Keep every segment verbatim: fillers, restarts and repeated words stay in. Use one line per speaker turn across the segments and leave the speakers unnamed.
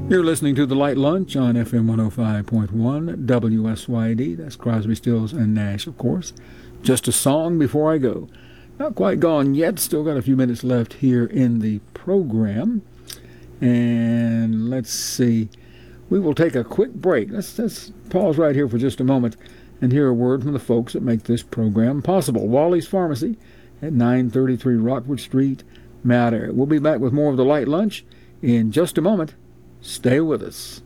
You're listening to The Light Lunch on F M one oh five point one W S Y D. That's Crosby, Stills, and Nash, of course. Just a song before I go. Not quite gone yet. Still got a few minutes left here in the program. And let's see. We will take a quick break. Let's, let's pause right here for just a moment and hear a word from the folks that make this program possible. Wally's Pharmacy at nine thirty-three Rockwood Street, Mount Airy. We'll be back with more of The Light Lunch in just a moment. Stay with us.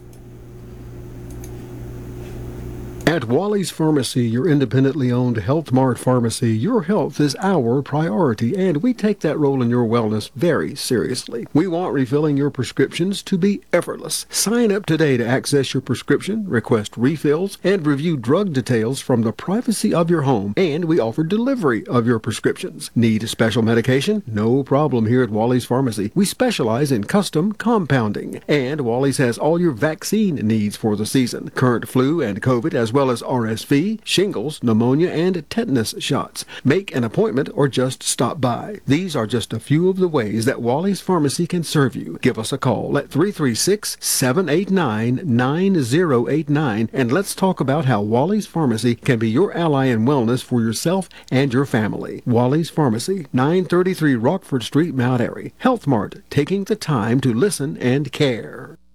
At Wally's Pharmacy, your independently owned Health Mart pharmacy, your health is our priority, and we take that role in your wellness very seriously. We want refilling your prescriptions to be effortless. Sign up today to access your prescription, request refills, and review drug details from the privacy of your home, and we offer delivery of your prescriptions. Need special medication? No problem here at Wally's Pharmacy. We specialize in custom compounding, and Wally's has all your vaccine needs for the season. Current flu and COVID, as well as R S V, shingles, pneumonia, and tetanus shots. Make an appointment or just stop by. These are just a few of the ways that Wally's Pharmacy can serve you. Give us a call at three three six, seven eight nine, nine zero eight nine, and let's talk about how Wally's Pharmacy can be your ally in wellness for yourself and your family. Wally's Pharmacy, nine thirty-three Rockford Street, Mount Airy. Health Mart, taking the time to listen and care.